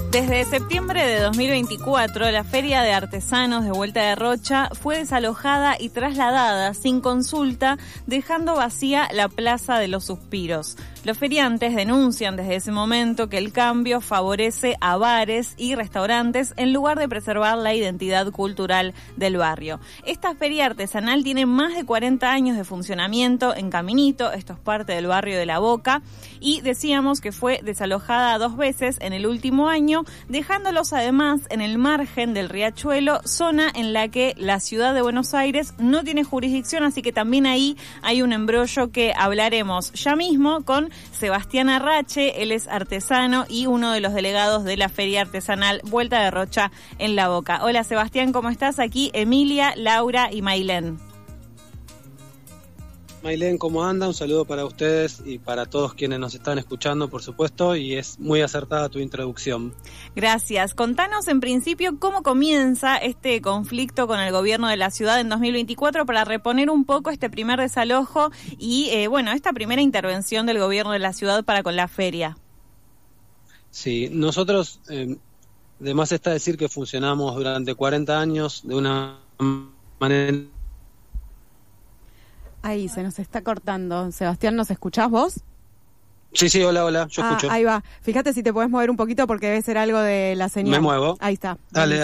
Desde septiembre de 2024, la Feria de Artesanos de Vuelta de Rocha fue desalojada y trasladada sin consulta, dejando vacía la Plaza de los Suspiros. Los feriantes denuncian desde ese momento que el cambio favorece a bares y restaurantes en lugar de preservar la identidad cultural del barrio. Esta feria artesanal tiene más de 40 años de funcionamiento en Caminito, esto es parte del barrio de La Boca, y decíamos que fue desalojada 2 veces en el último año, dejándolos además en el margen del Riachuelo, zona en la que la ciudad de Buenos Aires no tiene jurisdicción, así que también ahí hay un embrollo que hablaremos ya mismo con Sebastián Arrache. Él es artesano y uno de los delegados de la Feria Artesanal Vuelta de Rocha en La Boca. Hola Sebastián, ¿cómo estás? Aquí Emilia, Laura y Mailén. Mailén, ¿cómo anda? Un saludo para ustedes y para todos quienes nos están escuchando, por supuesto, y es muy acertada tu introducción. Gracias. Contanos en principio cómo comienza este conflicto con el gobierno de la ciudad en 2024 para reponer un poco este primer desalojo y, esta primera intervención del gobierno de la ciudad para con la feria. Sí, nosotros, de más está decir que funcionamos durante 40 años de una manera... Ahí se nos está cortando. Sebastián, ¿nos escuchás vos? Sí, hola, yo escucho. Ahí va. Fíjate si te podés mover un poquito porque debe ser algo de la señal. Me muevo. Ahí está. Dale.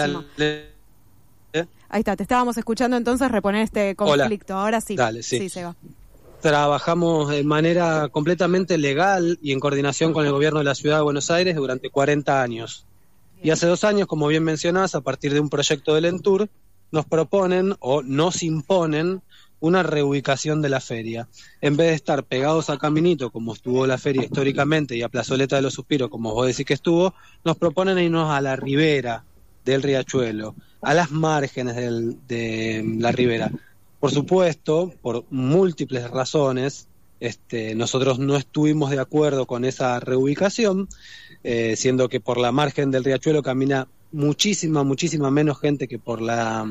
Ahí está, te estábamos escuchando entonces reponer este conflicto. Hola. Ahora sí. Dale, sí. Sí, se va. Trabajamos de manera completamente legal y en coordinación con el gobierno de la ciudad de Buenos Aires durante 40 años. Bien. Y hace 2 años, como bien mencionás, a partir de un proyecto del Entur, nos proponen o nos imponen una reubicación de la feria. En vez de estar pegados a Caminito, como estuvo la feria históricamente, y a Plazoleta de los Suspiros, como vos decís que estuvo, nos proponen irnos a la ribera del Riachuelo, a las márgenes de la ribera. Por supuesto, por múltiples razones, nosotros no estuvimos de acuerdo con esa reubicación, siendo que por la margen del Riachuelo camina muchísima menos gente que por las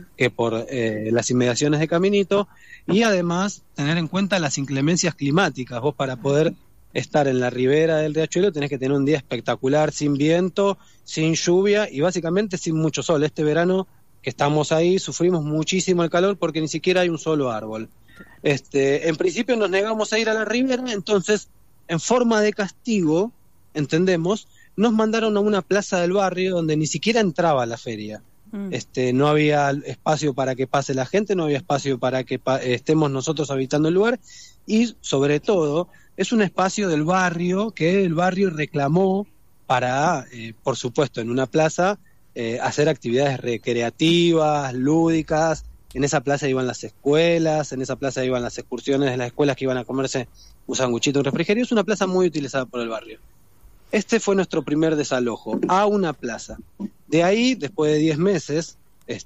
inmediaciones de Caminito, y además tener en cuenta las inclemencias climáticas. Vos, para poder estar en la ribera del Riachuelo, tenés que tener un día espectacular, sin viento, sin lluvia y básicamente sin mucho sol. Este verano que estamos ahí sufrimos muchísimo el calor porque ni siquiera hay un solo árbol. En principio nos negamos a ir a la ribera, entonces en forma de castigo, entendemos, nos mandaron a una plaza del barrio donde ni siquiera entraba la feria. No había espacio para que pase la gente, no había espacio para que estemos nosotros habitando el lugar, y sobre todo es un espacio del barrio que el barrio reclamó para, por supuesto, en una plaza hacer actividades recreativas, lúdicas. En esa plaza iban las escuelas, en esa plaza iban las excursiones de las escuelas que iban a comerse un sanguchito, un refrigerio. Es una plaza muy utilizada por el barrio. Este fue nuestro primer desalojo, a una plaza. De ahí, después de 10 meses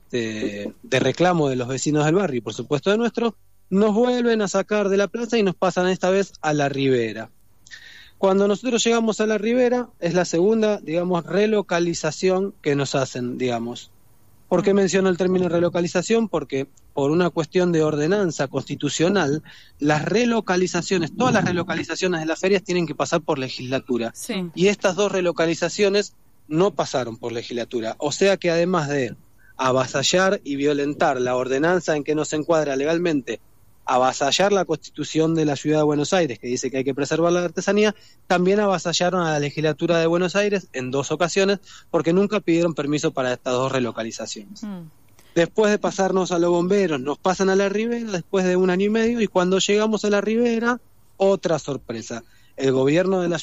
de reclamo de los vecinos del barrio y por supuesto de nuestro, nos vuelven a sacar de la plaza y nos pasan esta vez a la ribera. Cuando nosotros llegamos a la ribera, es la segunda, relocalización que nos hacen, ¿Por qué menciono el término relocalización? Porque por una cuestión de ordenanza constitucional, las relocalizaciones, todas las relocalizaciones de las ferias tienen que pasar por legislatura. Sí. Y estas 2 relocalizaciones no pasaron por legislatura. O sea que además de avasallar y violentar la ordenanza en que nos encuadra legalmente, avasallar la Constitución de la Ciudad de Buenos Aires, que dice que hay que preservar la artesanía, también avasallaron a la legislatura de Buenos Aires en 2 ocasiones, porque nunca pidieron permiso para estas 2 relocalizaciones. Después de pasarnos a los bomberos, nos pasan a la ribera después de 1 año y medio, y cuando llegamos a la ribera, otra sorpresa. El gobierno de la